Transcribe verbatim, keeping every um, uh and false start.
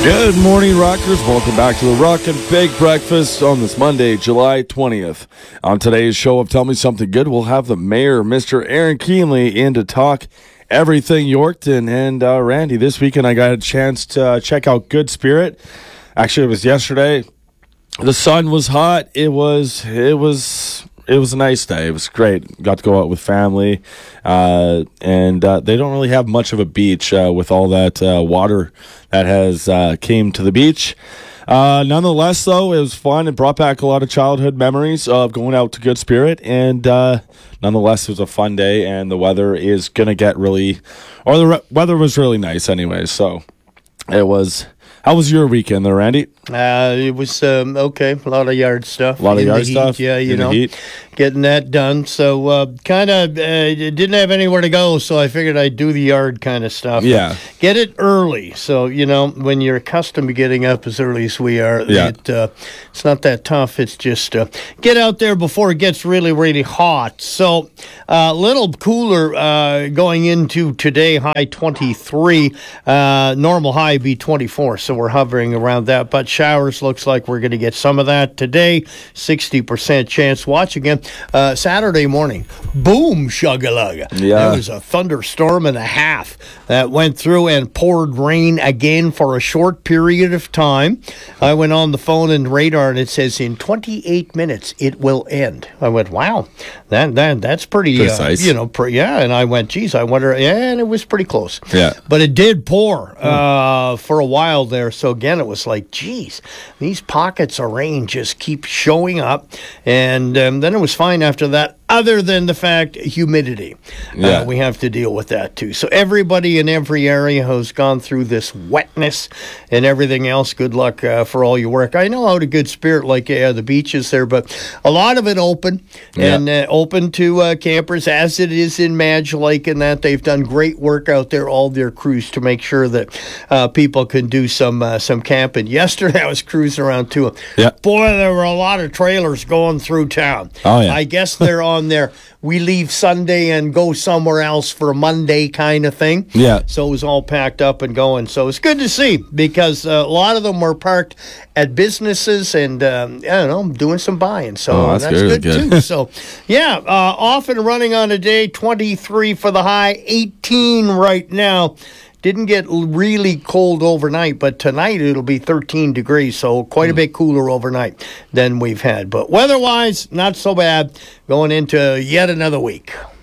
Good morning, Rockers. Welcome back to the Rock and Bake Breakfast on this Monday, July twentieth. On today's show of Tell Me Something Good, we'll have the mayor, Mister Aaron Keenley, in to talk everything Yorkton. And uh, Randy, this weekend I got a chance to uh, check out Good Spirit. Actually, it was yesterday. The sun was hot. It was, it was... It was a nice day. It was great. Got to go out with family. Uh, and uh, they don't really have much of a beach uh, with all that uh, water that has uh, came to the beach. Uh, nonetheless, though, it was fun. It brought back a lot of childhood memories of going out to Good Spirit. And uh, nonetheless, it was a fun day. And the weather is going to get really... Or the re- weather was really nice anyway. So it was... How was your weekend there, Randy? Uh, it was um, okay. A lot of yard stuff. A lot of in yard the heat, stuff? Yeah, you in know, the heat? Getting that done. So uh, kind of uh, didn't have anywhere to go, so I figured I'd do the yard kind of stuff. Yeah. Get it early. So, you know, when you're accustomed to getting up as early as we are, yeah. it, uh, it's not that tough. It's just uh, get out there before it gets really, really hot. So a uh, little cooler uh, going into today, high twenty-three. Uh, normal high be twenty-four, so we're hovering around that. But showers, looks like we're going to get some of that today. sixty percent chance. Watch again. Uh, Saturday morning, boom, shuggalugga. Yeah. There was a thunderstorm and a half that went through and poured rain again for a short period of time. I went on the phone and radar, and it says in twenty-eight minutes it will end. I went, wow, that that that's pretty, precise. Uh, you know, pre- yeah. And I went, geez, I wonder, yeah, and it was pretty close. Yeah. But it did pour uh, for a while there. So again, it was like, geez, these pockets of rain just keep showing up. And um, then it was fine after that, other than the fact humidity. Yeah. Uh, we have to deal with that too. So everybody in every area who's gone through this wetness and everything else, good luck uh, for all your work. I know out of Good Spirit, like uh, the beaches there, but a lot of it open yeah. and uh, open to uh, campers, as it is in Madge Lake, and that they've done great work out there, all their crews, to make sure that uh, people can do some uh, some camping. Yesterday I was cruising around too. Yeah. Boy, there were a lot of trailers going through town. Oh, yeah. I guess they're on there. We leave Sunday and go somewhere else for Monday kind of thing. Yeah. So it was all packed up and going. So it's good to see, because uh, a lot of them were parked at businesses and, um, I don't know, doing some buying. So oh, that's, that's good, good, good. too. So, yeah, uh, off and running on a day, twenty-three for the high, eighteen right now. Didn't get really cold overnight, but tonight it'll be thirteen degrees, so quite a bit cooler overnight than we've had. But weather-wise, not so bad going into yet another week.